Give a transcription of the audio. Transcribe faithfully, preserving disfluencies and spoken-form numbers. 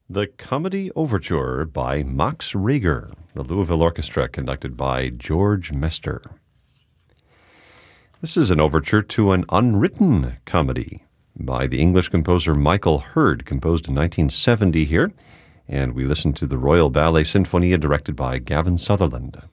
The Comedy Overture by Max Reger, the Louisville Orchestra, conducted by George Mester. This is an overture to an unwritten comedy by the English composer Michael Hurd, composed in nineteen seventy here, and we listen to the Royal Ballet Sinfonia, directed by Gavin Sutherland.